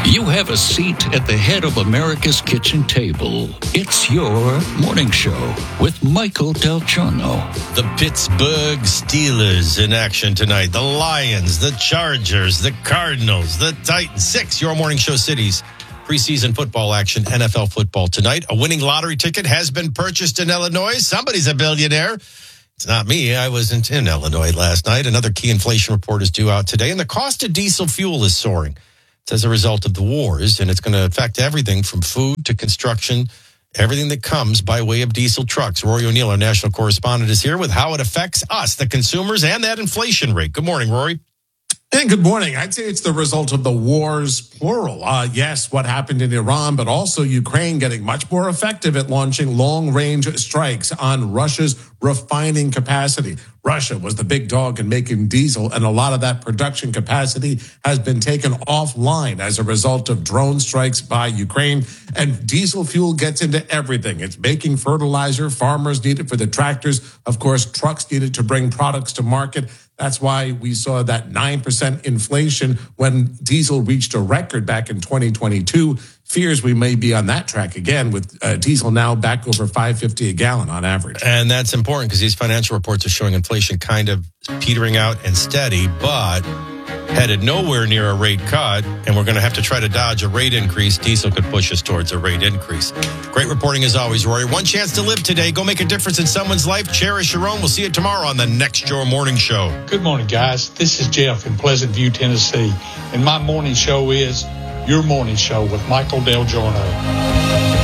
You have a seat at the head of America's kitchen table. It's your morning show with Michael Del Giorno. The Pittsburgh Steelers in action tonight. The Lions, the Chargers, the Cardinals, the Titans. 6 your morning show cities. Preseason football action, NFL football tonight. A winning lottery ticket has been purchased in Illinois. Somebody's a billionaire. It's not me. I wasn't in Illinois last night. Another key inflation report is due out today, and the cost of diesel fuel is soaring. It's as a result of the wars, and it's going to affect everything from food to construction, everything that comes by way of diesel trucks. Rory O'Neill, our national correspondent, is here with how it affects us, the consumers, and that inflation rate. Good morning, Rory. And good morning. I'd say it's the result of the wars, plural. Yes, what happened in Iran, but also Ukraine getting much more effective at launching long-range strikes on Russia's refining capacity. Russia was the big dog in making diesel, and a lot of that production capacity has been taken offline as a result of drone strikes by Ukraine. And diesel fuel gets into everything. It's making fertilizer. Farmers need it for the tractors. Of course, trucks need it to bring products to market. That's why we saw that 9% inflation when diesel reached a record back in 2022. Fears we may be on that track again with diesel now back over $5.50 a gallon on average. And that's important because these financial reports are showing inflation kind of petering out and steady, but headed nowhere near a rate cut, and we're going to have to try to dodge a rate increase. Diesel could push us towards a rate increase. Great reporting as always, Rory. One chance to live today. Go make a difference in someone's life. Cherish your own. We'll see you tomorrow on the next Your Morning Show. Good morning, guys. This is Jeff in Pleasant View, Tennessee, and my morning show is Your Morning Show with Michael Del Giorno.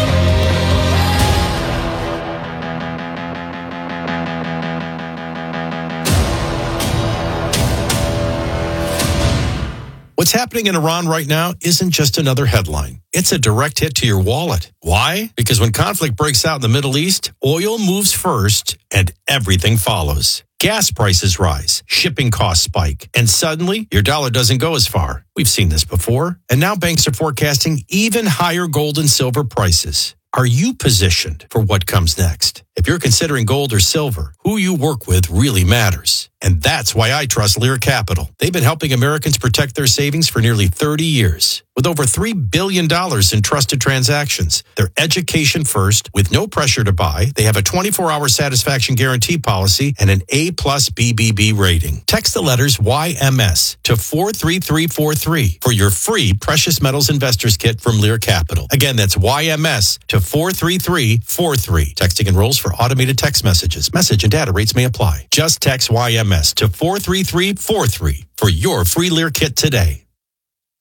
What's happening in Iran right now isn't just another headline. It's a direct hit to your wallet. Why? Because when conflict breaks out in the Middle East, oil moves first and everything follows. Gas prices rise, shipping costs spike, and suddenly your dollar doesn't go as far. We've seen this before, and now banks are forecasting even higher gold and silver prices. Are you positioned for what comes next? If you're considering gold or silver, who you work with really matters. And that's why I trust Lear Capital. They've been helping Americans protect their savings for nearly 30 years. With over $3 billion in trusted transactions, they're education first with no pressure to buy. They have a 24-hour satisfaction guarantee policy and an A+ BBB rating. Text the letters YMS to 43343 for your free Precious Metals Investors Kit from Lear Capital. Again, that's YMS to 43343. Texting enrolls for automated text messages. Message and data rates may apply. Just text YMS to 43343 for your free Lear kit today.